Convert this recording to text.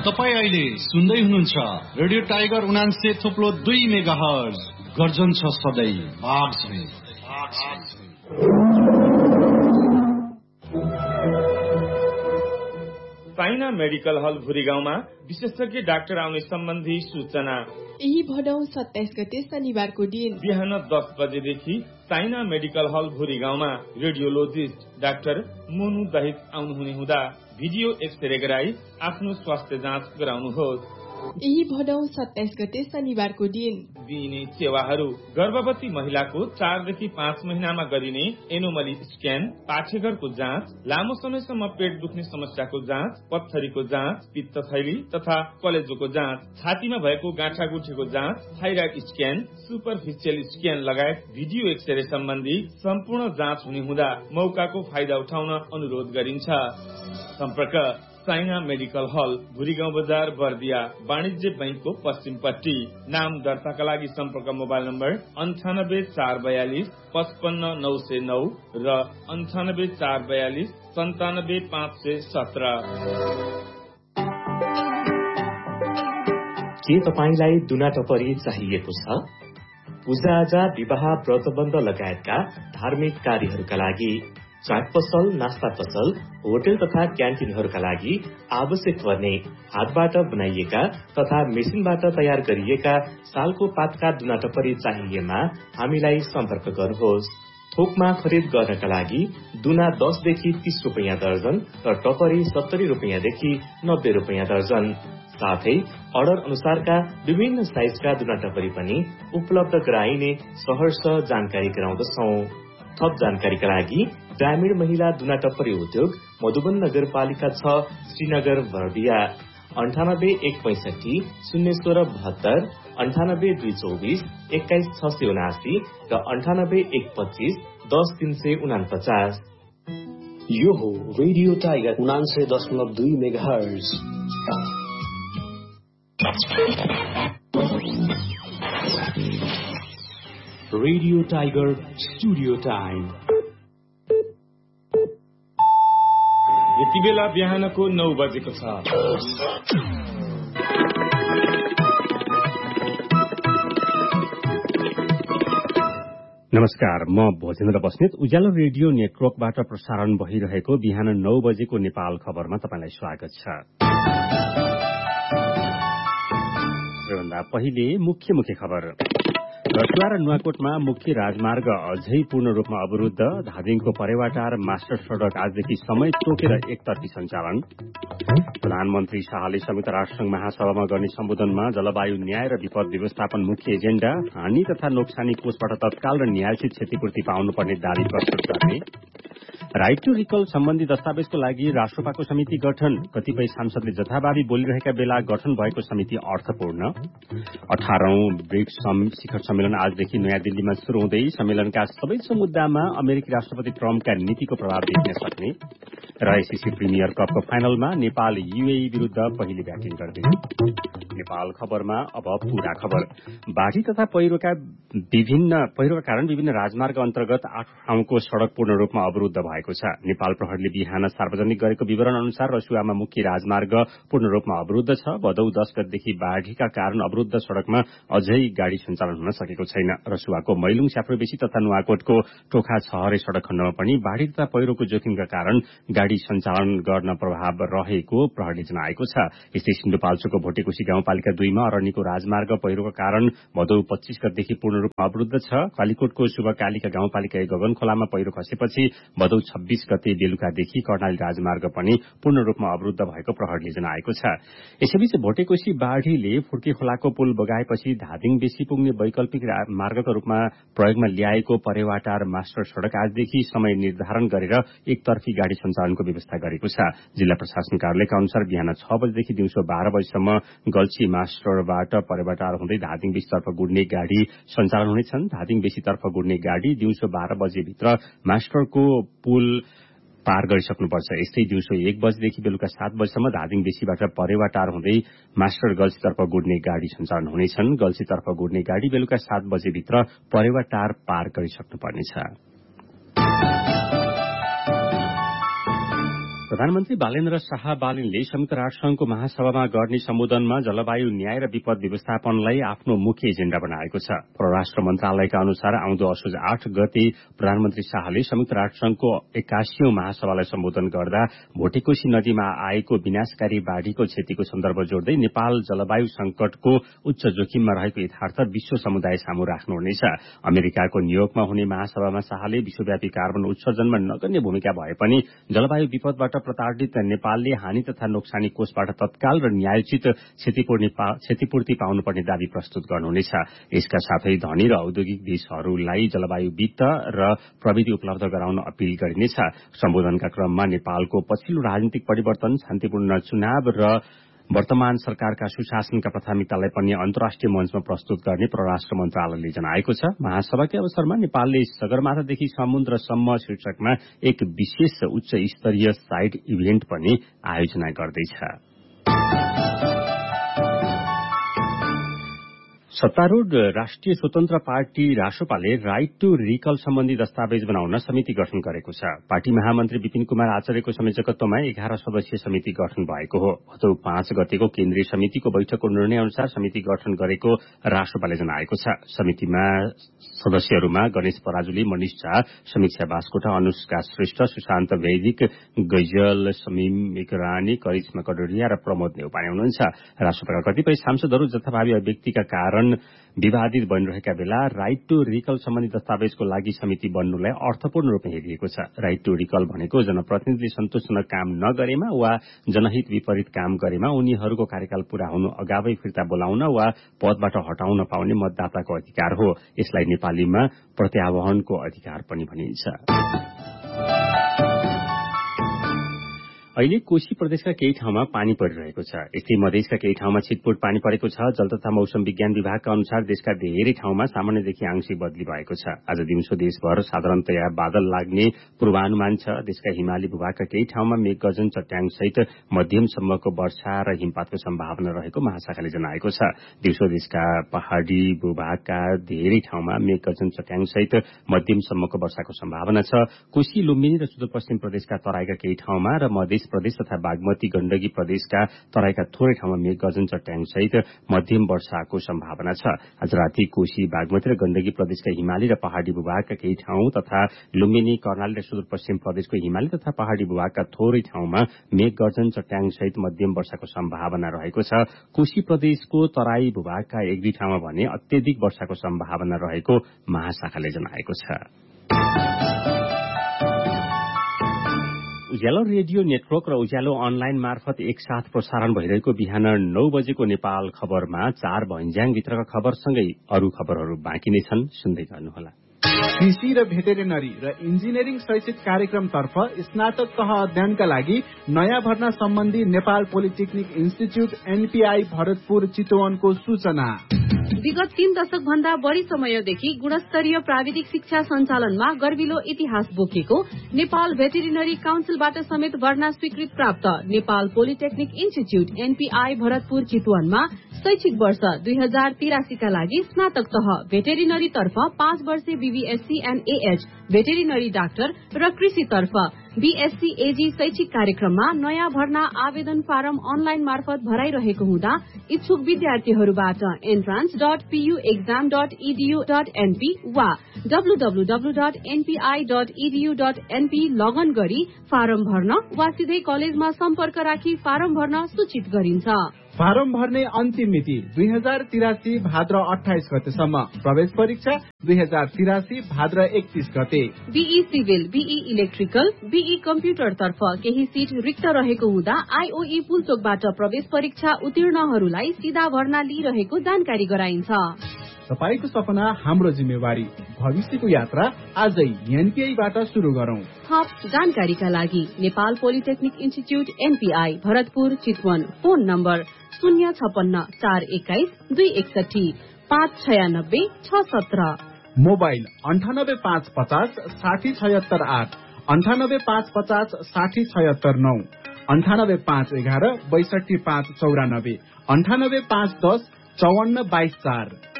तपाईँ अहिले सुन्दै हुनुहुन्छ रेडियो टाइगर 89.2 मेगाहर्ज। गर्जन छ सधैँ भाग छ। साइना मेडिकल हल भुरीगाउँमा विशेषज्ञ डाक्टर आउने सम्बन्धी सूचना। यही भदौ 27 गते शनिबारको दिन बिहान 10 बजेदेखि साइना मेडिकल हल भुरीगाउँमा रेडियोलोजिस्ट डाक्टर मोनु दहित आउनुहुने हुँदा भिडियो एक्सरे गराई आफ्नो स्वास्थ्य जाँच गराउनुहोस्। यही भदौ 27 गते शनिबारको दिन दिइने सेवाहरू: गर्भवती महिलाको 4 देखि 5 महिनामा गरिने एनोमली स्क्यान, पाठेघरको जाँच, लामो समयसम्म पेट दुख्ने समस्याको जाँच, पत्थरीको जाँच, पित्तथैली तथा कलेजोको जाँच, छातीमा भएको गाँठागुठीको जाँच, थाइराइड स्क्यान, सुपरफिसियल स्क्यान लगायत भिडियो एक्सरे सम्बन्धी सम्पूर्ण जाँच हुने हुँदा मौकाको फाइदा उठाउन अनुरोध गरिन्छ। सम्पर्क: साइना मेडिकल हल, भुरीगाउँ बजार, बर्दिया, वाणिज्य बैंकको पश्चिमपट्टि। नाम दर्ताका लागि सम्पर्क: मोबाइल नम्बर 98 442 55 909 र 98 442 97 517। के तपाईलाई दुना टपरी चाहिएको छ? पूजाआजा, विवाह, व्रतबन्ध लगायतका धार्मिक कार्यहरूका लागि, चाट पसल, नास्ता पसल, होटल तथा क्यान्टिनहरूका लागि आवश्यक पर्ने हातबाट बनाइएका तथा मेसिनबाट तयार गरिएका सालको पातका दुना टपरी चाहिएमा हामीलाई सम्पर्क गर्नुहोस्। थोकमा खरिद गर्नका लागि दुना 10 देखि 30 रुपैयाँ दर्जन र टपरी 70 रुपैयाँदेखि 90 रुपैयाँ दर्जन। साथै अर्डर अनुसारका विभिन्न साइजका दुना टपरी पनि उपलब्ध गराइने सहर्ष जानकारी गराउँदछौं। थप जानकारीका लागि ग्रामीण महिला दुना टपरी उद्योग, मधुबन नगरपालिका 6, श्रीनगर, बर्दिया। 98 165 016 72, 98 224 21 679 र 98 125 10 349। यो हो radio tiger 89.2 megahertz. Radio tiger studio time. यति बेला बिहानको 9 बजेको छ। नमस्कार, म भोजेन्द्र बस्नेत। उज्यालो रेडियो नेटवर्कबाट प्रसारण भइरहेको बिहान 9 बजेको नेपाल खबरमा तपाईलाई स्वागत छ। सबैभन्दा पहिले मुख्य खबर। रसुवा र नुवाकोटमा मुख्य राजमार्ग अझै पूर्ण रूपमा अवरुद्ध। धादिङको परेवाटार मास्टर सड़क आजदेखि समय तोकेर एकतर्फी सञ्चालन। प्रधानमन्त्री शाहले संयुक्त राष्ट्रसंघ महासभामा गर्ने सम्बोधनमा जलवायु न्याय र विपद व्यवस्थापन मुख्य एजेण्डा। हानि तथा नोक्सानी कोषबाट तत्काल र न्यायोचित क्षतिपूर्ति पाउनुपर्ने दावी प्रस्तुत गर्ने। राइट टू रिकल सम्बन्धी दस्तावेजको लागि राष्ट्रपाको समिति गठन। कतिपय सांसदले जथाभावी बोलिरहेका बेला गठन भएको समिति अर्थपूर्ण। 18औं ब्रिक्स शिखर सम्मेलन आजदेखि नयाँ दिल्लीमा शुरू हुँदै सम्मेलनका सबै मुद्दामा अमेरिकी राष्ट्रपति ट्रम्पका नीतिको प्रभाव देखिन सक्ने। र आईसीसी प्रिमियर कपको फाइनलमा नेपाल यूएई विरूद्ध पहिलो ब्याटिङ गर्दै। नेपाल खबरमा अब पूरा खबर। बाढ़ी तथा पहिरोका कारण विभिन्न राजमार्ग अन्तर्गत 8 ठाउँको सड़क पूर्ण रूपमा अवरुद्ध भएको छ। नेपाल प्रहरीले बिहान सार्वजनिक गरेको विवरण अनुसार रसुवामा मुख्य राजमार्ग पूर्ण रूपमा अवरुद्ध छ। भदौ 10 गतेदेखि बाढ़ीका कारण अवरुद्ध सड़कमा अझै गाड़ी सञ्चालन हुन सकेको छैन। रसुवाको मैलुङ, स्याफ्रोबेसी तथा नुवाकोटको टोखा छहरे सड़क खण्डमा पनि बाढ़ी तथा पहिरोको जोखिमका कारण गाड़ी सञ्चालन गर्न प्रभाव रहेको प्रहरीले जनाएको छ। यस्तै सिन्धुपाल्चोकको भोटेकोशी गाउँपालिका 2 मा अरण्यको राजमार्ग पहिरोको कारण भदौ 25 गतेदेखि पूर्ण रूपमा अवरुद्ध छ। कालीकोटको शुभकालिका गाउँपालिका 1 गगनखोलामा पहिरो खसेपछि भदौ 26 गते बेलुकादेखि कर्णाली राजमार्ग पनि पूर्ण रूपमा अवरुद्ध भएको प्रहरीले जनाएको छ। यसैबीच भोटेकोशी बाढ़ीले फुर्के खोलाको पुल बगाएपछि धादिङ बेसी पुग्ने वैकल्पिक मार्गको रूपमा प्रयोगमा ल्याएको परेवाटार मास्टर सड़क आजदेखि समय निर्धारण गरेर एकतर्फी गाड़ी सञ्चालनको व्यवस्था गरेको छ। जिल्ला प्रशासन कार्यालयका अनुसार बिहान 6 बजेदेखि दिउँसो 12 बजेसम्म गल्छी मास्टरबाट परेवाटार हुँदै धादिङ बेसीतर्फ गुड्ने गाड़ी सञ्चालन हुनेछन्। धादिङ बेसीतर्फ गुड्ने गाड़ी दिउँसो 12 बजेभित्र मास्टरको पुल पार गरिसक्नुपर्छ। यस्तै दिउँसो 1 बजेदेखि बेलुका 7 बजेसम्म धादिङ बेसीबाट परेवाटार हुँदै मास्टर गल्छीतर्फ गुड्ने गाड़ी सञ्चालन हुनेछन्। गल्छीतर्फ गुड्ने गाड़ी बेलुका 7 बजेभित्र परेवाटार पार गरिसक्नुपर्नेछ। प्रधानमन्त्री बालेन्द्र शाह बालिनले संयुक्त राष्ट्रसंघको महासभामा गर्ने सम्बोधनमा जलवायु न्याय र विपद व्यवस्थापनलाई आफ्नो मुख्य एजेण्डा बनाएको छ। परराष्ट्र मन्त्रालयका अनुसार आउँदो असोज 8 गते प्रधानमन्त्री शाहले संयुक्त राष्ट्रसंघको 81औं महासभालाई सम्बोधन गर्दा भोटेकोशी नदीमा आएको विनाशकारी बाढ़ीको क्षतिको सन्दर्भ जोड्दै नेपाल जलवायु संकटको उच्च जोखिममा रहेको यथार्थ विश्व समुदाय सामु राख्नुहुनेछ। अमेरिकाको न्यूयोर्कमा हुने महासभामा शाहले विश्वव्यापी कार्बन उत्सर्जनमा नगण्य भूमिका भए पनि जलवायु विपदबाट प्रताडित नेपालले हानि तथा नोक्सानी कोषबाट तत्काल र न्यायोचित क्षतिपूर्ति पाउनुपर्ने दावी प्रस्तुत गर्नुहुनेछ। यसका साथै धनी र औद्योगिक देशहरूलाई जलवायु वित्त र प्रविधि उपलब्ध गराउन अपील गरिनेछ। सम्बोधनका क्रममा नेपालको पछिल्लो राजनीतिक परिवर्तन, शान्तिपूर्ण चुनाव र वर्तमान सरकारका सुशासनका प्राथमिकतालाई पनि अन्तर्राष्ट्रिय मञ्चमा प्रस्तुत गर्ने परराष्ट्र मन्त्रालयले जनाएको छ। महासभाकै अवसरमा नेपालले सगरमाथादेखि समुद्रसम्म शीर्षकमा एक विशेष उच्च स्तरीय साइड इभेन्ट पनि आयोजना गर्दैछ। सत्तारूढ़ राष्ट्रिय स्वतन्त्र पार्टी रासोपाले राइट टू रिकल सम्बन्धी दस्तावेज बनाउन समिति गठन गरेको छ। पार्टी महामन्त्री विपिन कुमार आचार्यको संयोजकत्वमा 11 सदस्यीय समिति गठन भएको हो। भदौ 5 गतेको केन्द्रीय समितिको बैठकको निर्णय अनुसार समिति गठन गरेको रासोपाले जनाएको छ। समितिमा सदस्यहरूमा गणेश पराजुली, मनिष झा, समीक्षा बास्कोटा, अनुष्का श्रेष्ठ, सुशान्त वैदिक, गैजल समीम इकरानी, करिश्मा कडोरिया र प्रमोद नेउपाने हुनुहुन्छ। रासोपाका कतिपय सांसदहरू जथाभावी अभिव्यक्तिका कारण विवादित बनिरहेका बेला राइट टू रिकल सम्बन्धी दस्तावेजको लागि समिति बन्नुलाई अर्थपूर्ण रूपमा हेरिएको छ। राइट टू रिकल भनेको जनप्रतिनिधिले सन्तोषजनक काम नगरेमा वा जनहित विपरीत काम गरेमा उनीहरूको कार्यकाल पूरा हुनु अगावै फिर्ता बोलाउन वा पदबाट हटाउन पाउने मतदाताको अधिकार हो। यसलाई नेपालीमा प्रत्याह्वानको अधिकार पनि भनिन्छ। अहिले कोशी प्रदेशका केही ठाउँमा पानी परिरहेको छ। यस्तै मधेसका केही ठाउँमा छिटपुट पानी परेको छ। जल तथा मौसम विज्ञान विभागका अनुसार देशका धेरै ठाउँमा सामान्यदेखि आंशिक बदली भएको छ। आज दिउँसो देशभर साधारणतया बादल लाग्ने पूर्वानुमान छ। देशका हिमाली भूभागका केही ठाउँमा मेघगर्जन, चट्याङसहित मध्यमसम्मको वर्षा र हिमपातको सम्भावना रहेको महाशाखाले जनाएको छ। दिउँसो देशका पहाड़ी भूभागका धेरै ठाउँमा मेघगर्जन, चट्याङसहित मध्यमसम्मको वर्षाको सम्भावना छ। कोशी, लुम्बिनी र सुदूरपश्चिम प्रदेशका तराईका केही ठाउँमा र मध्य प्रदेश तथा बागमती गण्डकी प्रदेशका तराईका थोरै ठाउँमा मेघगर्जन, चट्याङसहित मध्यम वर्षाको सम्भावना छ। आज राति कोशी, बागमती र गण्डकी प्रदेशका हिमाली र पहाड़ी भूभागका केही ठाउँ तथा लुम्बिनी, कर्णाली र सुदूरपश्चिम प्रदेशको हिमाली तथा पहाड़ी भूभागका थोरै ठाउँमा मेघगर्जन, चट्याङसहित मध्यम वर्षाको सम्भावना रहेको छ। कोशी प्रदेशको तराई भूभागका 1-2 ठाउँमा भने अत्यधिक वर्षाको सम्भावना रहेको महाशाखाले जनाएको छ। उज्यालो रेडियो नेटवर्क र उज्यालो अनलाइन मार्फत एकसाथ प्रसारण भइरहेको बिहान 9 बजेको नेपाल खबरमा 4 भञ्ज्याङभित्रका खबरसँगै अरू खबरहरू बाँकी नै छन्, सुन्दै गर्नुहोला। कृषि र भेटेरिनरी र इन्जिनियरिङ शैक्षिक कार्यक्रमतर्फ स्नातक तह अध्ययनका लागि नयाँ भर्ना सम्बन्धी Nepal polytechnic institute NPI Bharatpur चितवनको सूचना। विगत 3 दशक भन्दा बढ़ी समयदेखि गुणस्तरीय प्राविधिक शिक्षा सञ्चालनमा गर्विलो इतिहास बोकेको नेपाल भेटेरिनरी काउन्सिलबाट समेत भर्ना स्वीकृत प्राप्त Nepal polytechnic institute NPI Bharatpur चितवनमा शैक्षिक वर्ष 2083 का लागि स्नातक तह भेटेरिनरी तर्फ 5 वर्षे BVSc and AH veterinary doctor र कृषि तर्फ बीएससी एजी शैक्षिक कार्यक्रममा नयाँ भर्ना आवेदन फारम अनलाइन मार्फत भराइरहेको हुँदा इच्छुक विद्यार्थीहरूबाट entrance.puexam.edu.np वा www.npi.edu.np लगन गरी फारम भर्न वा सिधै कलेजमा सम्पर्क राखी फारम भर्न सूचित गरिन्छ। फारम भर्ने अन्तिम मिति 2083 भाद्र 28 गतेसम्म। प्रवेश परीक्षा 2083 भाद्र 31 गते। Be civil, be electrical, be computer तर्फ केही सीट रिक्त रहेको हुँदा आईओई पुल्चोकबाट प्रवेश परीक्षा उत्तीर्णहरूलाई सीधा भर्ना लिइरहेको जानकारी गराइन्छ। तपाईको सपना हाम्रो जिम्मेवारी, भविष्यको यात्रा आजै एनपीआईबाट शुरू गरौं। थप जानकारीका लागि Nepal polytechnic institute NPI Bharatpur Chitwan, phone number 056-261-596-617, mobile 9855 6076 8, 9855 6076 9, 98511 62594, 98510 5422 4।